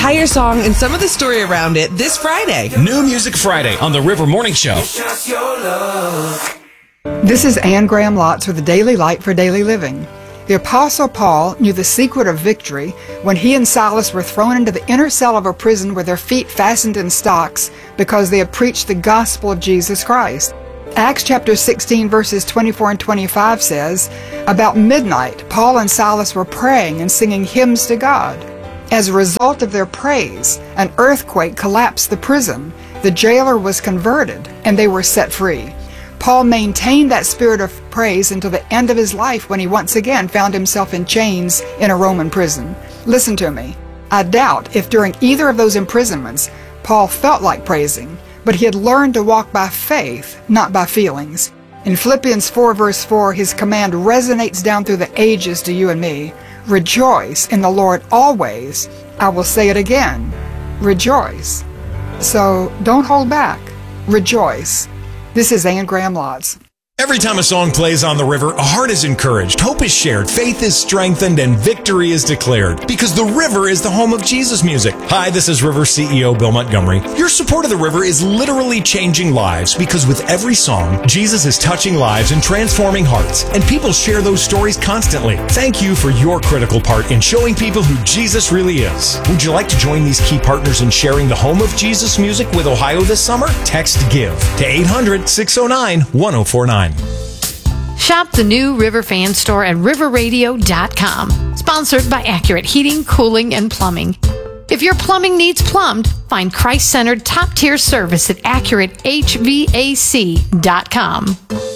entire song and some of the story around it this Friday. New Music Friday on the River Morning Show. This is Anne Graham Lotz with the Daily Light for Daily Living. The Apostle Paul knew the secret of victory when he and Silas were thrown into the inner cell of a prison with their feet fastened in stocks because they had preached the gospel of Jesus Christ. Acts chapter 16 verses 24 and 25 says, about midnight, Paul and Silas were praying and singing hymns to God. As a result of their praise, an earthquake collapsed the prison. The jailer was converted, and they were set free. Paul maintained that spirit of praise until the end of his life when he once again found himself in chains in a Roman prison. Listen to me. I doubt if during either of those imprisonments, Paul felt like praising, but he had learned to walk by faith, not by feelings. In Philippians 4 verse 4, his command resonates down through the ages to you and me. Rejoice in the Lord always. I will say it again. Rejoice. So don't hold back. Rejoice. This is Anne Graham Lotz. Every time a song plays on the river, a heart is encouraged, hope is shared, faith is strengthened, and victory is declared. Because the river is the home of Jesus music. Hi, this is River CEO Bill Montgomery. Your support of the river is literally changing lives because with every song, Jesus is touching lives and transforming hearts. And people share those stories constantly. Thank you for your critical part in showing people who Jesus really is. Would you like to join these key partners in sharing the home of Jesus music with Ohio this summer? Text GIVE to 800-609-1049. Shop the new River Fan Store at riverradio.com. Sponsored by Accurate Heating, Cooling, and Plumbing. If your plumbing needs plumbed, find Christ-centered top-tier service at AccurateHVAC.com.